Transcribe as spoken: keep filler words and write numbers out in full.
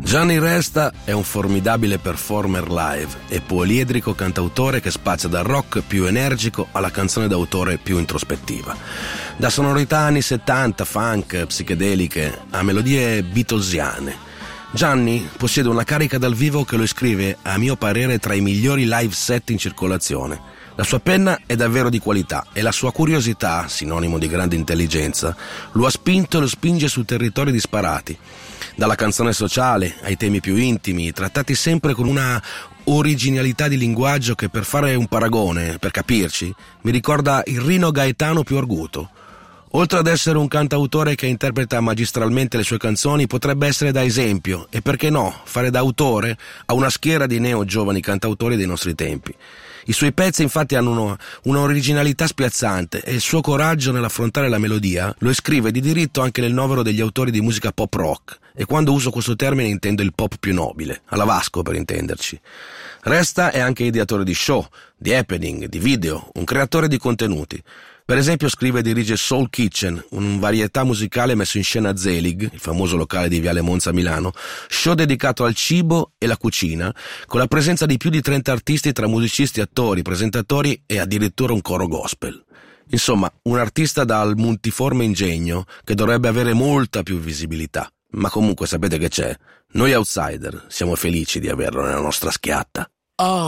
Gianni Resta è un formidabile performer live e poliedrico cantautore che spazia dal rock più energico alla canzone d'autore più introspettiva. Da sonorità anni settanta, funk, psichedeliche, a melodie beatlesiane. Gianni possiede una carica dal vivo che lo iscrive, a mio parere, tra i migliori live set in circolazione. La sua penna è davvero di qualità e la sua curiosità, sinonimo di grande intelligenza, lo ha spinto e lo spinge su territori disparati. Dalla canzone sociale ai temi più intimi, trattati sempre con una originalità di linguaggio che, per fare un paragone, per capirci, mi ricorda il Rino Gaetano più arguto. Oltre ad essere un cantautore che interpreta magistralmente le sue canzoni, potrebbe essere da esempio, e perché no, fare da autore a una schiera di neo giovani cantautori dei nostri tempi. I suoi pezzi infatti hanno uno, una originalità spiazzante e il suo coraggio nell'affrontare la melodia lo iscrive di diritto anche nel novero degli autori di musica pop rock, e quando uso questo termine intendo il pop più nobile, alla Vasco per intenderci. Resta è anche ideatore di show, di happening, di video, un creatore di contenuti. Per esempio scrive e dirige Soul Kitchen, un varietà musicale messo in scena a Zelig, il famoso locale di Viale Monza a Milano, show dedicato al cibo e la cucina, con la presenza di più di trenta artisti tra musicisti, attori, presentatori e addirittura un coro gospel. Insomma, un artista dal multiforme ingegno che dovrebbe avere molta più visibilità. Ma comunque sapete che c'è? Noi outsider siamo felici di averlo nella nostra schiatta. Oh.